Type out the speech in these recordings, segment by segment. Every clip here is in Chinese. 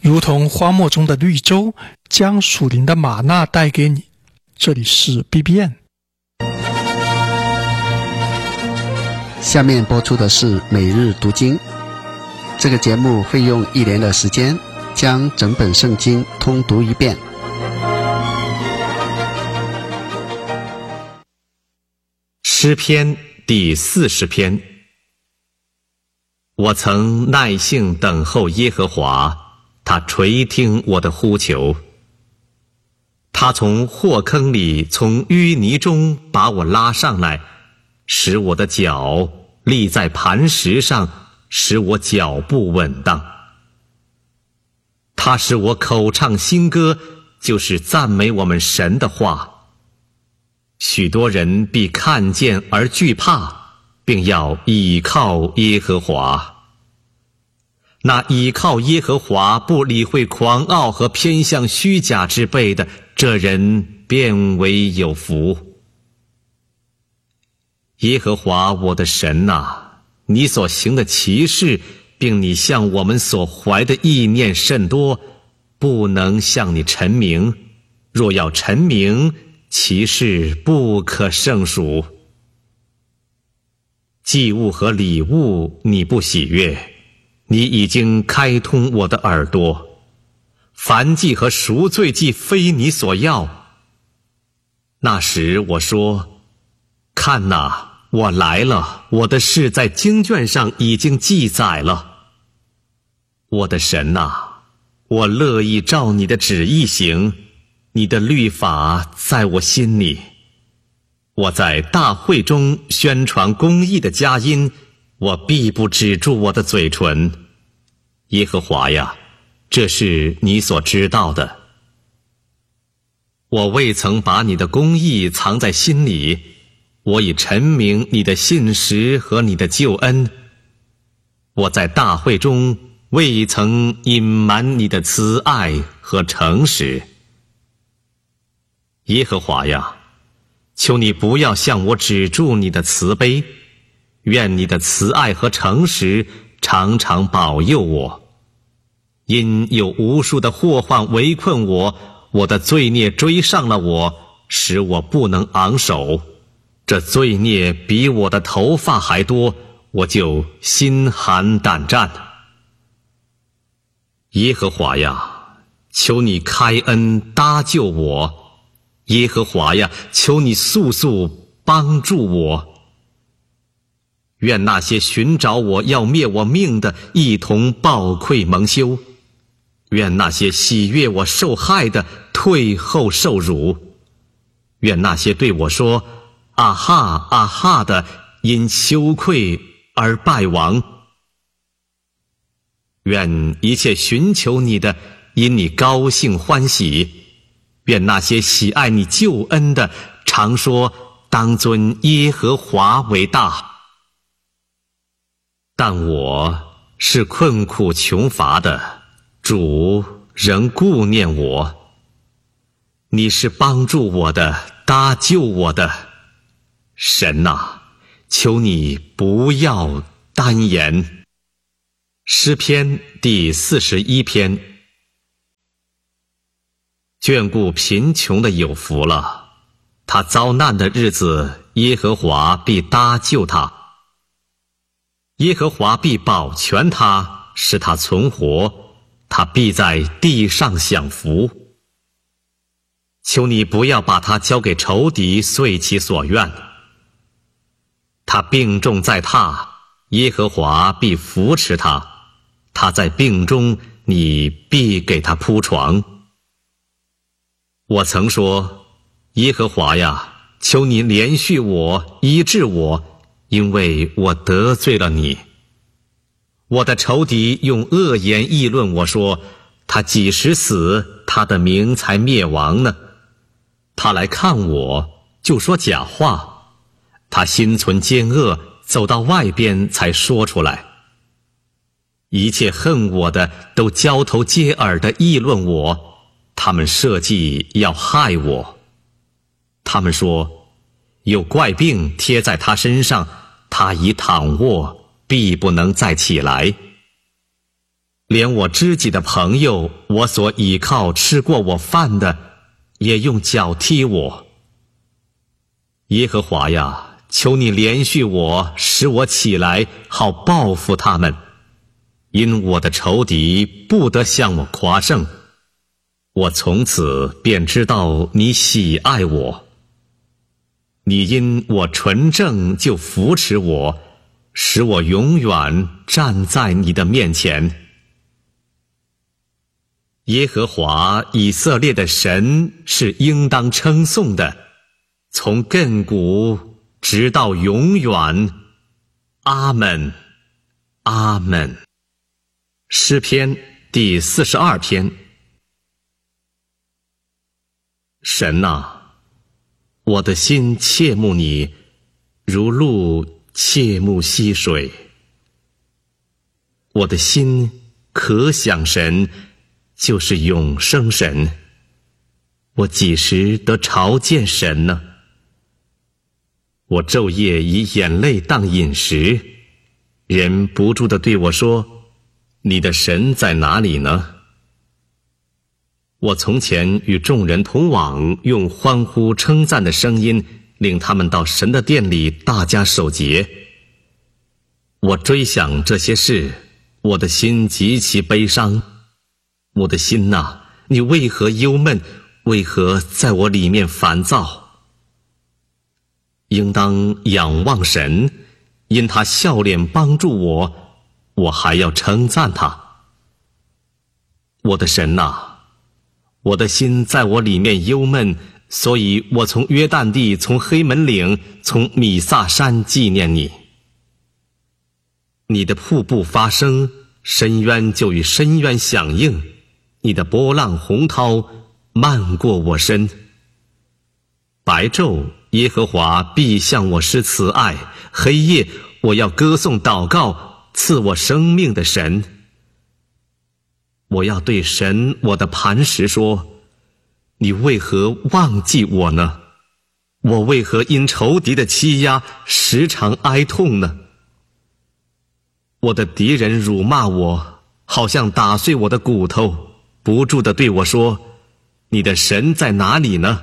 如同荒漠中的绿洲，将属灵的玛纳带给你。这里是 BBN。 下面播出的是每日读经。这个节目会用1年的时间将整本圣经通读一遍。 诗篇第40篇。我曾耐性等候耶和华，他垂听我的呼求。他从祸坑里，从淤泥中把我拉上来，使我的脚立在磐石上，使我脚步稳当。他使我口唱新歌，就是赞美我们神的话。许多人必看见而惧怕，并要倚靠耶和华。那倚靠耶和华，不理会狂傲和偏向虚假之辈的，这人便为有福。耶和华我的神啊，你所行的奇事，并你向我们所怀的意念甚多，不能向你陈明。若要陈明，其事不可胜数。祭物和礼物你不喜悦，你已经开通我的耳朵。燔祭和赎罪祭非你所要。那时我说，看哪，我来了，我的事在经卷上已经记载了。我的神啊，我乐意照你的旨意行，你的律法在我心里。我在大会中宣传公义的佳音，我必不止住我的嘴唇。耶和华呀，这是你所知道的。我未曾把你的公义藏在心里，我已陈明你的信实和你的救恩。我在大会中未曾隐瞒你的慈爱和诚实。耶和华呀，求你不要向我止住你的慈悲，愿你的慈爱和诚实常常保佑我。因有无数的祸患围困我，我的罪孽追上了我，使我不能昂首。这罪孽比我的头发还多，我就心寒胆战。耶和华呀，求你开恩搭救我。耶和华呀，求你速速帮助我。愿那些寻找我要灭我命的，一同抱愧蒙羞。愿那些喜悦我受害的，退后受辱。愿那些对我说啊哈啊哈的，因羞愧而败亡。愿一切寻求你的，因你高兴欢喜。愿那些喜爱你救恩的，常说当尊耶和华为大。但我是困苦穷乏的，主仍顾念我。你是帮助我的，搭救我的。神啊，求你不要单言。诗篇第41篇。眷顾贫穷的有福了，他遭难的日子，耶和华必搭救他。耶和华必保全他，使他存活，他必在地上享福。求你不要把他交给仇敌，遂其所愿。他病重在榻，耶和华必扶持他，他在病中，你必给他铺床。我曾说，耶和华呀，求你怜恤我，医治我，因为我得罪了你。我的仇敌用恶言议论我说，他几时死，他的名才灭亡呢？他来看我，就说假话，他心存奸恶，走到外边才说出来。一切恨我的都交头接耳地议论我，他们设计要害我。他们说，有怪病贴在他身上，他已躺卧，必不能再起来。 连我知己的朋友，我所倚靠吃过我饭的，也用脚踢我。耶和华呀，求你怜恤我，使我起来，好报复他们。因我的仇敌不得向我夸胜，我从此便知道你喜爱我。你因我纯正就扶持我，使我永远站在你的面前。耶和华以色列的神是应当称颂的，从亘古直到永远。阿们，阿们。诗篇第42篇。神啊，我的心切慕你，如鹿切慕溪水。我的心可想神，就是永生神。我几时得朝见神呢？我昼夜以眼泪当饮食，人不住地对我说，你的神在哪里呢？我从前与众人同往，用欢呼称赞的声音，领他们到神的殿里大家守节。我追想这些事，我的心极其悲伤。我的心哪，你为何忧闷？为何在我里面烦躁？应当仰望神，因他笑脸帮助我，我还要称赞他。我的神哪，我的心在我里面忧闷，所以我从约旦地，从黑门岭，从米萨山纪念你。你的瀑布发声，深渊就与深渊响应，你的波浪洪涛漫过我身。白昼耶和华必向我施慈爱，黑夜我要歌颂祷告赐我生命的神。我要对神我的磐石说，你为何忘记我呢？我为何因仇敌的欺压时常哀痛呢？我的敌人辱骂我，好像打碎我的骨头，不住地对我说，你的神在哪里呢？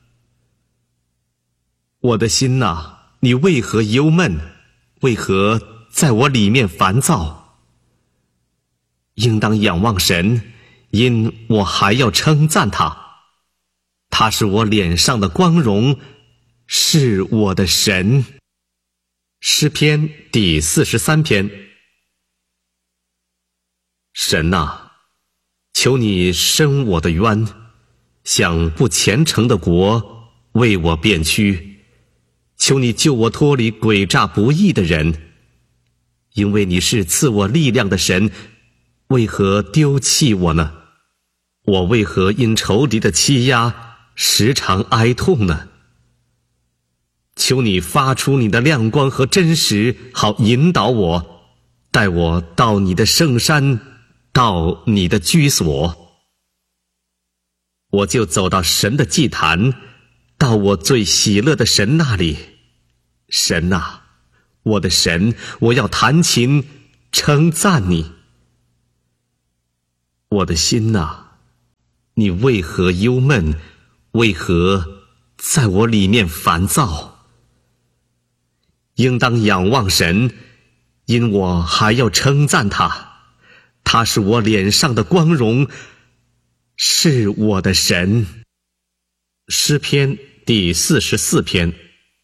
我的心哪，你为何忧闷？为何在我里面烦躁？应当仰望神，因我还要称赞他。他是我脸上的光荣，是我的神。诗篇第43篇。神啊，求你伸我的冤，向不虔诚的国为我辩屈。求你救我脱离诡诈不义的人，因为你是赐我力量的神，为何丢弃我呢？我为何因仇敌的欺压时常哀痛呢？求你发出你的亮光和真实，好引导我，带我到你的圣山，到你的居所。我就走到神的祭坛，到我最喜乐的神那里。神啊，我的神，我要弹琴称赞你。我的心哪，你为何忧闷？为何在我里面烦躁？应当仰望神，因我还要称赞他。他是我脸上的光荣，是我的神。诗篇第44篇。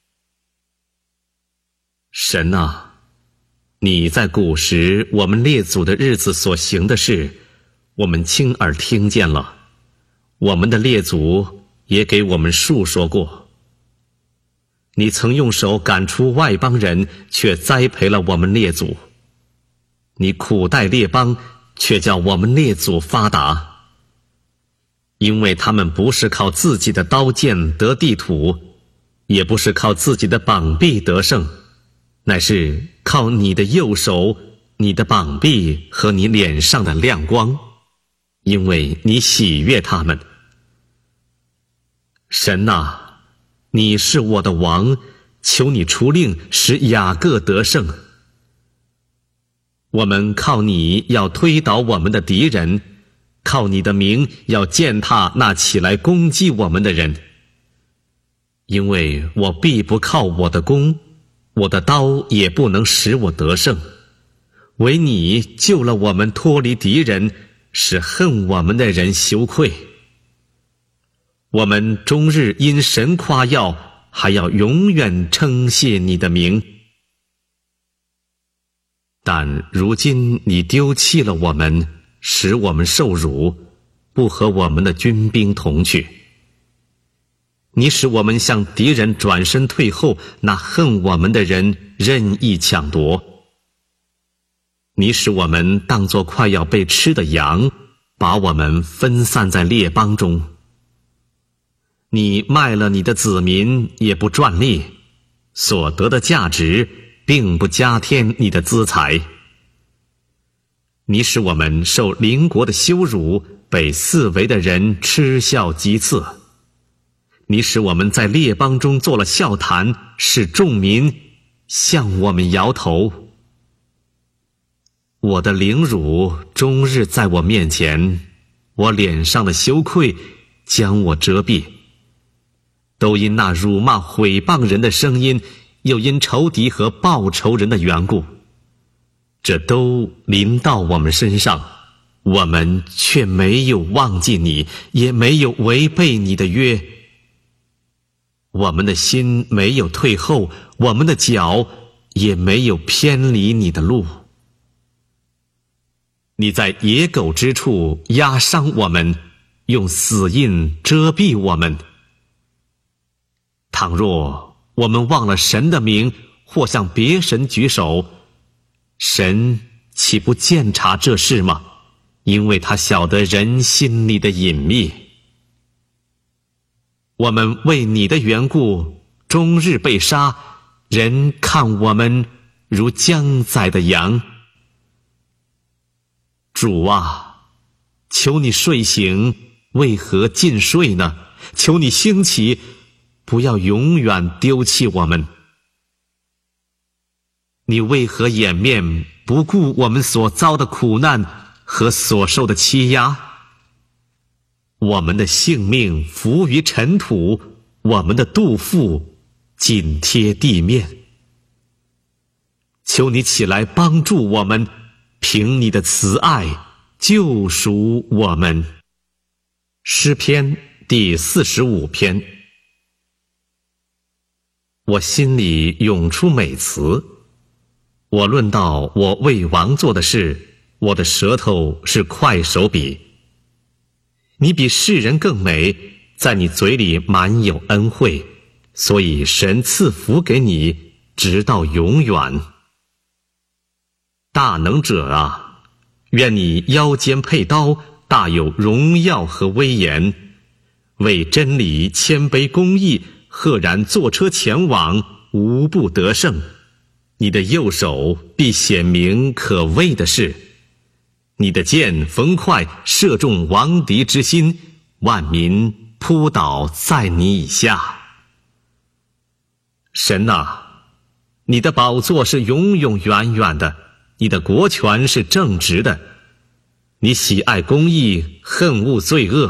神啊，你在古时我们列祖的日子所行的事，我们亲耳听见了，我们的列祖也给我们述说过。你曾用手赶出外邦人，却栽培了我们列祖。你苦待列邦，却叫我们列祖发达。因为他们不是靠自己的刀剑得地土，也不是靠自己的膀臂得胜，乃是靠你的右手，你的膀臂和你脸上的亮光，因为你喜悦他们。神啊，你是我的王，求你出令使雅各得胜。 我们靠你要推倒我们的敌人，靠你的名要践踏那起来攻击我们的人。因为我必不靠我的弓，我的刀也不能使我得胜，唯你救了我们脱离敌人，使恨我们的人羞愧。我们终日因神夸耀，还要永远称谢你的名。但如今你丢弃了我们，使我们受辱，不和我们的军兵同去。你使我们向敌人转身退后，那恨我们的人任意抢夺。你使我们当作快要被吃的羊，把我们分散在列邦中。你卖了你的子民，也不赚利，所得的价值并不加添你的资财。你使我们受邻国的羞辱，被四围的人嗤笑讥刺。你使我们在列邦中做了笑谈，使众民向我们摇头。我的凌辱终日在我面前，我脸上的羞愧将我遮蔽。都因那辱骂毁谤人的声音，又因仇敌和报仇人的缘故，这都临到我们身上，我们却没有忘记你，也没有违背你的约。我们的心没有退后，我们的脚也没有偏离你的路。你在野狗之处压伤我们，用死印遮蔽我们。倘若我们忘了神的名，或向别神举手，神岂不鉴察这事吗？因为他晓得人心里的隐秘。我们为你的缘故终日被杀，人看我们如将宰的羊。主啊，求你睡醒，为何尽睡呢？求你兴起，不要永远丢弃我们。你为何掩面不顾我们所遭的苦难和所受的欺压？我们的性命浮于尘土，我们的肚腹紧贴地面。求你起来帮助我们，凭你的慈爱救赎我们。诗篇第45篇。我心里涌出美词，我论到我为王做的事，我的舌头是快手笔。你比世人更美，在你嘴里满有恩惠，所以神赐福给你，直到永远。大能者啊，愿你腰间佩刀，大有荣耀和威严，为真理谦卑公义，赫然坐车前往，无不得胜。你的右手必显明可畏的事，你的箭锋快，射中王敌之心，万民扑倒在你以下。神啊，你的宝座是永永远远的，你的国权是正直的，你喜爱公义，恨恶罪恶。